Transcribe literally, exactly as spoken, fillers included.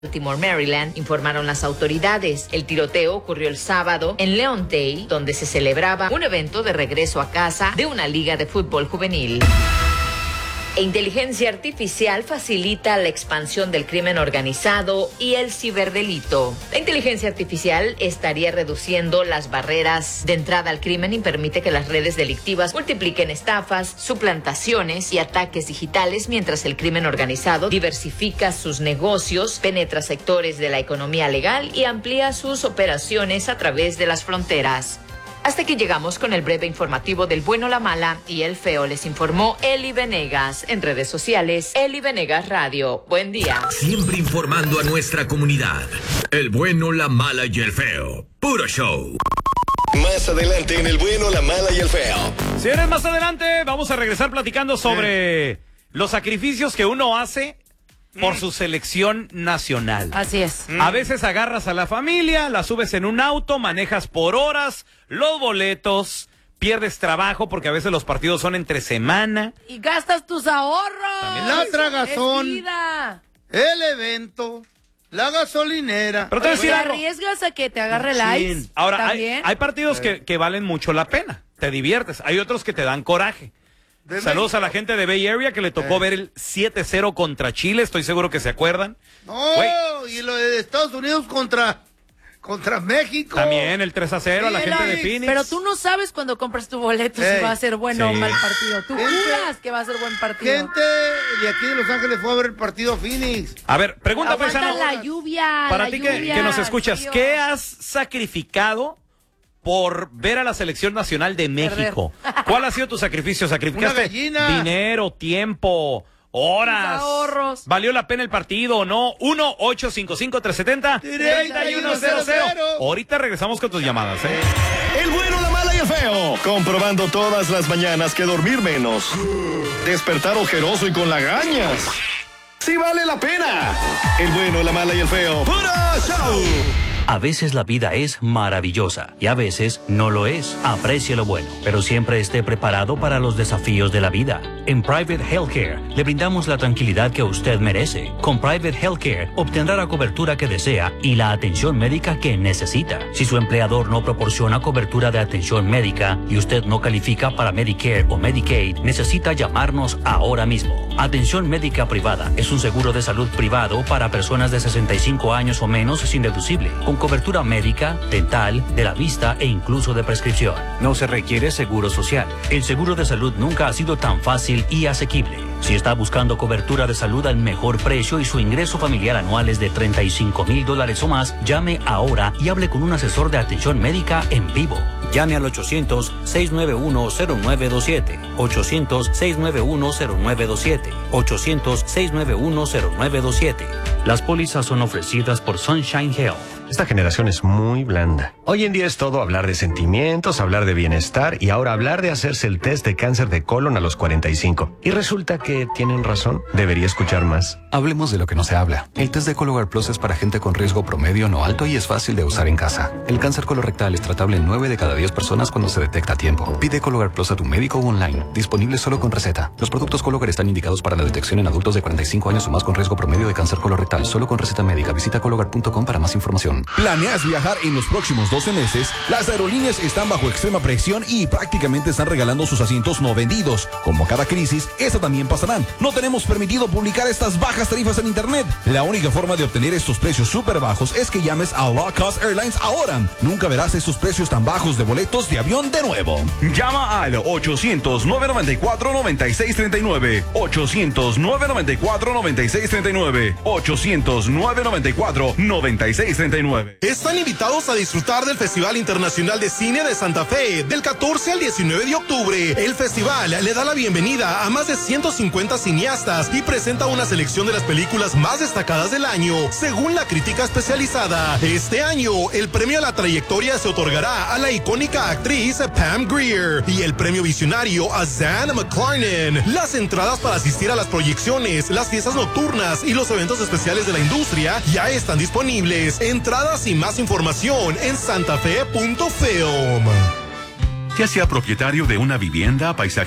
Baltimore, Maryland, informaron las autoridades. El tiroteo ocurrió el sábado en Leontay, donde se celebraba un evento de regreso a casa de una liga de fútbol juvenil. E inteligencia artificial facilita la expansión del crimen organizado y el ciberdelito. La inteligencia artificial estaría reduciendo las barreras de entrada al crimen y permite que las redes delictivas multipliquen estafas, suplantaciones y ataques digitales, mientras el crimen organizado diversifica sus negocios, penetra sectores de la economía legal y amplía sus operaciones a través de las fronteras. Hasta aquí llegamos con el breve informativo del bueno, la mala y el feo. Les informó Eli Venegas. En redes sociales, Eli Venegas Radio. Buen día. Siempre informando a nuestra comunidad. El bueno, la mala y el feo. Puro show. Más adelante en el bueno, la mala y el feo. Señores, más adelante vamos a regresar platicando sobre sí. los sacrificios que uno hace por su selección nacional. Así es. A veces agarras a la familia, la subes en un auto, manejas por horas, los boletos, pierdes trabajo porque a veces los partidos son entre semana. Y gastas tus ahorros. La tragazón, es vida. El evento, la gasolinera. Pero te Oye, decir algo. arriesgas a que te agarre el Sí. ice. Ahora, hay, ¿También? hay partidos que, que valen mucho la pena. Te diviertes. Hay otros que te dan coraje. De Saludos México. a la gente de Bay Area que le tocó Eh. ver el siete cero contra Chile. Estoy seguro que se acuerdan. No, Güey. y lo de Estados Unidos contra, contra México. También el tres a cero a la Sí, gente de Alex. Phoenix. Pero tú no sabes cuando compras tu boleto Ey. si va a ser bueno Sí. o mal partido. Tú Gente- juras que va a ser buen partido. Gente de aquí de Los Ángeles fue a ver el partido Phoenix. A ver, pregunta, Aguanta paisano. la lluvia. Para la ti que, lluvia, que nos escuchas, frío. ¿qué has sacrificado por ver a la selección nacional de México? ¿Cuál ha sido tu sacrificio? ¿Sacrificaste Una gallina. dinero, tiempo, horas? Tus ahorros. ¿Valió la pena el partido o no? uno ocho cinco cinco, tres siete cero, tres uno cero cero. Ahorita regresamos con tus llamadas, ¿eh? El bueno, la mala y el feo. Comprobando todas las mañanas que dormir menos. Despertar ojeroso y con lagañas. Sí vale la pena. El bueno, la mala y el feo. ¡Puro show! A veces la vida es maravillosa y a veces no lo es. Aprecie lo bueno, pero siempre esté preparado para los desafíos de la vida. En Private Healthcare le brindamos la tranquilidad que usted merece. Con Private Healthcare obtendrá la cobertura que desea y la atención médica que necesita. Si su empleador no proporciona cobertura de atención médica y usted no califica para Medicare o Medicaid, necesita llamarnos ahora mismo. Atención médica privada es un seguro de salud privado para personas de sesenta y cinco años o menos sin deducible, con cobertura médica, dental, de la vista e incluso de prescripción. No se requiere seguro social. El seguro de salud nunca ha sido tan fácil y asequible. Si está buscando cobertura de salud al mejor precio y su ingreso familiar anual es de treinta y cinco mil dólares o más, llame ahora y hable con un asesor de atención médica en vivo. Llame al ochocientos, seis nueve uno, cero nueve dos siete. ochocientos, seis nueve uno, cero nueve dos siete. ochocientos, seis nueve uno, cero nueve dos siete. Las pólizas son ofrecidas por Sunshine Health. Esta generación es muy blanda. Hoy en día es todo hablar de sentimientos, hablar de bienestar y ahora hablar de hacerse el test de cáncer de colon a los cuarenta y cinco. Y resulta que tienen razón. Debería escuchar más. Hablemos de lo que no se habla. El test de Cologuard Plus es para gente con riesgo promedio no alto y es fácil de usar en casa. El cáncer colorectal es tratable en nueve de cada diez personas cuando se detecta a tiempo. Pide Cologuard Plus a tu médico o online. Disponible solo con receta. Los productos Cologuard están indicados para la detección en adultos de cuarenta y cinco años o más con riesgo promedio de cáncer colorectal. Solo con receta médica. Visita cologuard punto com para más información. ¿Planeas viajar en los próximos doce meses? Las aerolíneas están bajo extrema presión y prácticamente están regalando sus asientos no vendidos. Como cada crisis, esta también pasará. No tenemos permitido publicar estas bajas tarifas en internet. La única forma de obtener estos precios súper bajos es que llames a Low Cost Airlines ahora. Nunca verás estos precios tan bajos de boletos de avión de nuevo. Llama al ochocientos, nueve noventa y cuatro, noventa y seis treinta y nueve. ochocientos, nueve noventa y cuatro, noventa y seis treinta y nueve. ochocientos, nueve noventa y cuatro, noventa y seis treinta y nueve. Están invitados a disfrutar del Festival Internacional de Cine de Santa Fe del catorce al diecinueve de octubre. El festival le da la bienvenida a más de ciento cincuenta cineastas y presenta una selección de las películas más destacadas del año, según la crítica especializada. Este año, el premio a la trayectoria se otorgará a la icónica actriz Pam Grier y el premio visionario a Zan McClarnon. Las entradas para asistir a las proyecciones, las fiestas nocturnas y los eventos especiales de la industria ya están disponibles. Entradas y más información en santafe punto film. Ya sea propietario de una vivienda, paisaje